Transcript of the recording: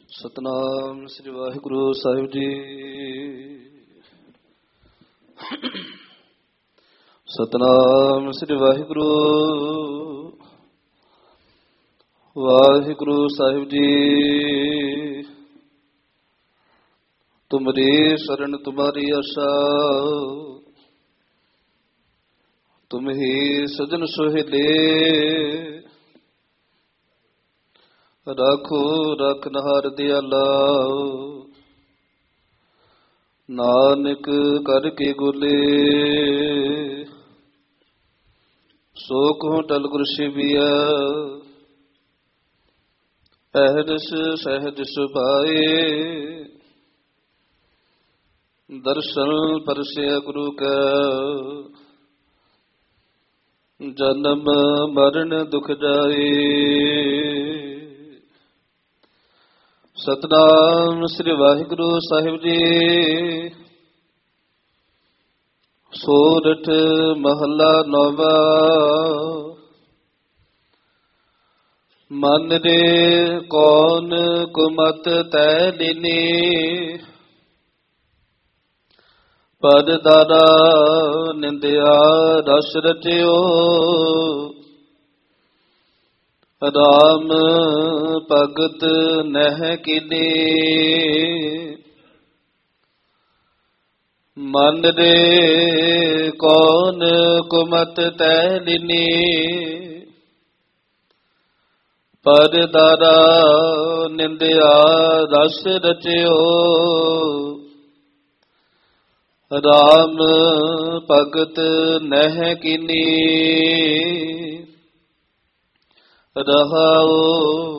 ਸਤਨਾਮ ਸ੍ਰੀ ਵਾਹਿਗੁਰੂ ਸਾਹਿਬ ਜੀ। ਸਤਨਾਮ ਸ੍ਰੀ ਵਾਹਿਗੁਰੂ ਵਾਹਿਗੁਰੂ ਸਾਹਿਬ ਜੀ। ਤੁਮਰੀ ਸ਼ਰਨ ਤੁਮਾਰੀ ਆਸ਼ਾ, ਤੁਮ ਹੀ ਸਜਣ ਸੁਹੇਲੇ। ਰਾਖੋ ਰਖਨਹਾਰ ਦਿਆਲਾ, ਨਾਨਕ ਕਰ ਕੇ ਗੋਲੇ। ਸੋ ਕਹੂੰ ਟਲ ਗੁਰ ਸ਼ਿਵੀਆ, ਅਹਰਸ ਸਹਿਜ ਸੁਭਾਏ। ਦਰਸ਼ਨ ਪਰਸਿਆ ਗੁਰੂ ਕਾ, ਜਨਮ ਮਰਨ ਦੁਖ ਜਾਏ। ਸਤਨਾਮ ਸ੍ਰੀ ਵਾਹਿਗੁਰੂ ਸਾਹਿਬ ਜੀ। ਸੋਰਠ ਮਹੱਲਾ ਨੌਵਾਂ। ਮਨ ਰੇ ਕੌਣ ਕੁਮਤ ਤੈ ਲੀਨੀ, ਪਦ ਦਾਰਾ ਨਿੰਦਿਆ ਰਸ ਰਚਿਓ। ਰਾਮ ਭਗਤ ਨਹਿ ਕੀਨੀ, ਮਨ ਰੇ ਕੌਣ ਕੁਮਤ ਤੈ ਲੀਨੀ। ਪਦ ਦਾਰਾ ਨਿੰਦਿਆ ਰਸ ਰਚਿਓ। ਰਾਮ ਭਗਤ ਨਹਿ ਕੀਨੀ। ਰਹਾਉ